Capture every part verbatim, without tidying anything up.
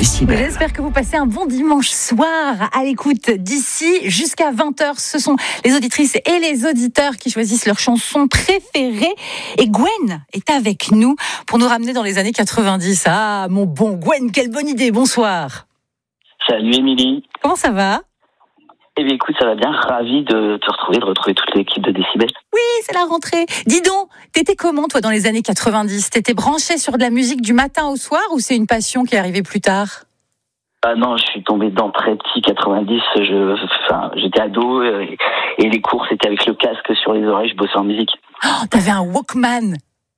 décibels. J'espère que vous passez un bon dimanche soir à l'écoute d'ici jusqu'à vingt heures. Ce sont les auditrices et les auditeurs qui choisissent leurs chansons préférées. Et Gwen est avec nous pour nous ramener dans les années quatre-vingt-dix. Ah, mon bon Gwen, quelle bonne idée. Bonsoir. Salut Émilie. Comment ça va ? Eh bien écoute, ça va bien. Ravi de te retrouver, de retrouver toute l'équipe de Décibel. Oui, c'est la rentrée. Dis donc, t'étais comment toi dans les années quatre-vingt-dix ? T'étais branché sur de la musique du matin au soir ou c'est une passion qui est arrivée plus tard ? Ah non, je suis tombé dedans très petit, quatre-vingt-dix. Je, enfin, j'étais ado et, et les cours c'était avec le casque sur les oreilles. Je bossais en musique. Oh, t'avais un Walkman.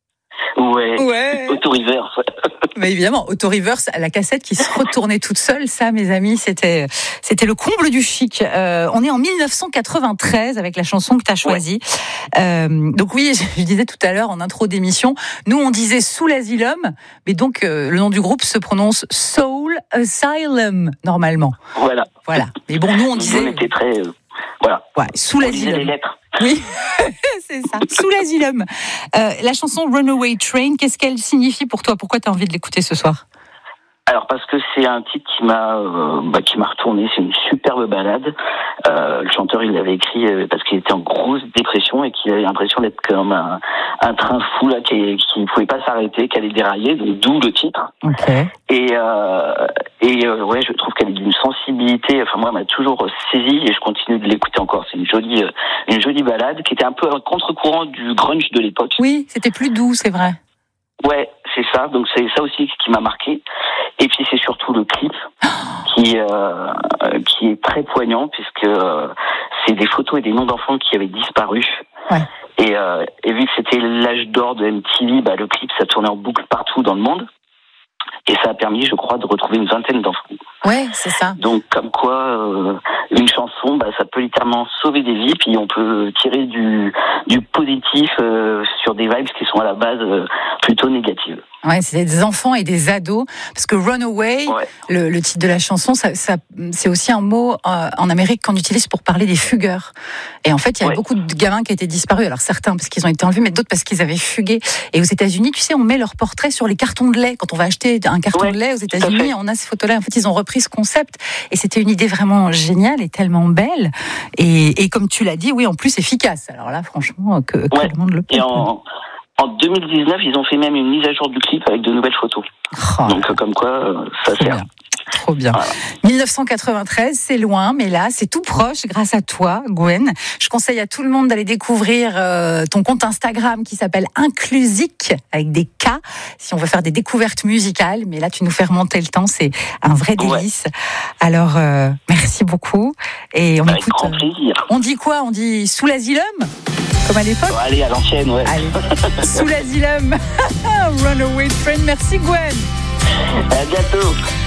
Ouais. Ouais. Auto-reverse. Mais évidemment, auto-reverse, la cassette qui se retournait toute seule, ça, mes amis, c'était c'était le comble du chic. Euh, on est en dix-neuf cent quatre-vingt-treize avec la chanson que tu as choisie. Ouais. Euh, donc oui, je, je disais tout à l'heure en intro d'émission, nous on disait Soul Asylum, mais donc euh, le nom du groupe se prononce Soul Asylum normalement. Voilà. Voilà. Mais bon, nous on disait. On était très. Euh, voilà. Ouais, Soul on Asylum. disait les lettres. Oui, c'est ça. Soul Asylum. Euh, la chanson Runaway Train, qu'est-ce qu'elle signifie pour toi ? Pourquoi tu as envie de l'écouter ce soir ? Alors parce que c'est un titre qui m'a euh, bah, qui m'a retourné, c'est une superbe balade. Euh, le chanteur il l'avait écrit euh, parce qu'il était en grosse dépression et qu'il avait l'impression d'être comme un, un train fou là qui qui ne pouvait pas s'arrêter, qui allait dérailler, donc d'où le titre. Okay. Et euh, et euh, ouais, je trouve qu'elle est d'une sensibilité. Enfin moi, elle m'a toujours saisi et je continue de l'écouter encore. C'est une jolie euh, une jolie balade qui était un peu un contre-courant du grunge de l'époque. Oui, c'était plus doux, c'est vrai. Ouais, c'est ça. Donc c'est ça aussi qui m'a marqué. Et puis c'est surtout le clip qui euh, qui est très poignant puisque euh, c'est des photos et des noms d'enfants qui avaient disparu. Ouais. Et, euh, et vu que c'était l'âge d'or de M T V, bah, le clip ça tournait en boucle partout dans le monde. Et ça a permis, je crois, de retrouver une vingtaine d'enfants. Ouais, c'est ça. Donc, comme quoi, euh, une chanson, bah, ça peut littéralement sauver des vies, puis on peut tirer du, du positif euh, sur des vibes qui sont à la base euh, plutôt négatives. Ouais, c'est des enfants et des ados, parce que Runaway, ouais. le, le titre de la chanson, ça, ça, c'est aussi un mot euh, en Amérique qu'on utilise pour parler des fugueurs. Et en fait, il y a ouais. beaucoup de gamins qui étaient disparus. Alors certains parce qu'ils ont été enlevés, mais d'autres parce qu'ils avaient fugué. Et aux États-Unis, tu sais, on met leur portrait sur les cartons de lait. Quand on va acheter un carton ouais, de lait aux États-Unis, on a ces photos-là. En fait, ils ont repris ce concept, et c'était une idée vraiment géniale et tellement belle. Et, et comme tu l'as dit, oui, en plus efficace. Alors là, franchement, que, que ouais. le monde le peut. Et en... En deux mille dix-neuf, ils ont fait même une mise à jour du clip avec de nouvelles photos. Oh, donc, comme quoi, euh, ça trop sert. Bien. Trop bien. Voilà. dix-neuf cent quatre-vingt-treize, c'est loin, mais là, c'est tout proche grâce à toi, Gwen. Je conseille à tout le monde d'aller découvrir euh, ton compte Instagram qui s'appelle Inclusic, avec des K, si on veut faire des découvertes musicales. Mais là, tu nous fais remonter le temps, c'est un vrai délice. Ouais. Alors, euh, merci beaucoup. Et on avec écoute, grand plaisir. On dit quoi ? On dit Soul Asylum ? Comme à l'époque. Oh, allez, à l'ancienne, ouais. Allez, Soul Asylum. Runaway Train. Merci, Gwen. À bientôt.